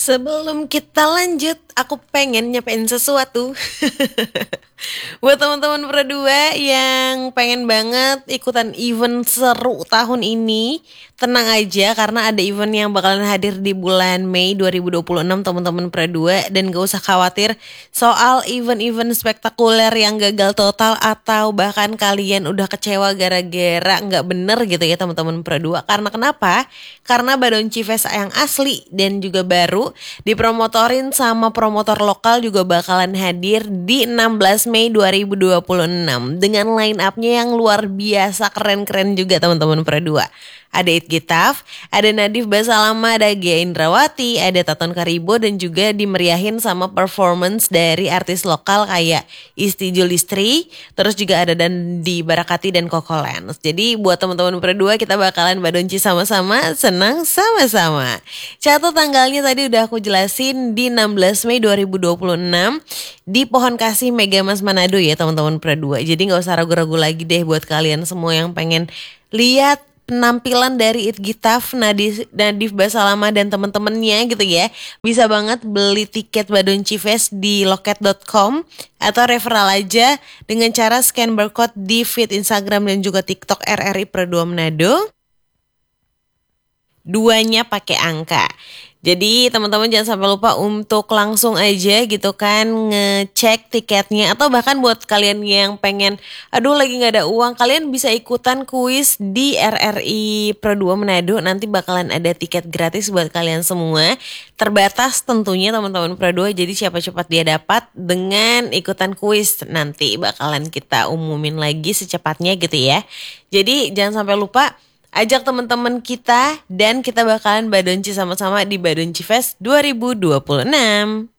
Sebelum kita lanjut, aku pengen nyapain sesuatu. Buat teman-teman berdua yang pengen banget ikutan event seru tahun ini, tenang aja karena ada event yang bakalan hadir di bulan Mei 2026 teman-teman berdua, dan gak usah khawatir soal event-event spektakuler yang gagal total atau bahkan kalian udah kecewa gara-gara nggak bener gitu ya teman-teman berdua. Karena kenapa? Karena Badonci Fest yang asli dan juga baru dipromotorin sama promotor lokal juga bakalan hadir di 16 Mei 2026 dengan line up-nya yang luar biasa keren-keren juga teman-teman berdua. Ada It Gitaf, ada Nadif Basalama, ada Gia Indrawati, ada Taton Karibo, dan juga dimeriahin sama performance dari artis lokal kayak Isti Julistri, terus juga ada Dandi Barakati dan Koko Lens. Jadi buat teman-teman berdua kita bakalan badonci sama-sama, senang sama-sama. Catat tanggalnya tadi udah aku jelasin di 16 Mei 2026 di Pohon Kasih Mega Mas Manado ya teman-teman berdua. Jadi gak usah ragu-ragu lagi deh buat kalian semua yang pengen lihat penampilan dari It Gitaf, Nadif Basalama dan temen-temennya gitu ya. Bisa banget beli tiket Badonci Fest di loket.com atau referral aja dengan cara scan barcode di feed Instagram dan juga TikTok RRI Per2 Manado. Duanya pakai angka. Jadi teman-teman jangan sampai lupa untuk langsung aja gitu kan ngecek tiketnya. Atau bahkan buat kalian yang pengen aduh lagi gak ada uang, kalian bisa ikutan kuis di RRI Per2 Manado. Nanti bakalan ada tiket gratis buat kalian semua. Terbatas tentunya teman-teman Per2, jadi siapa cepat dia dapat dengan ikutan kuis. Nanti bakalan kita umumin lagi secepatnya gitu ya. Jadi jangan sampai lupa, ajak teman-teman kita dan kita bakalan badonci sama-sama di Badonci Fest 2026.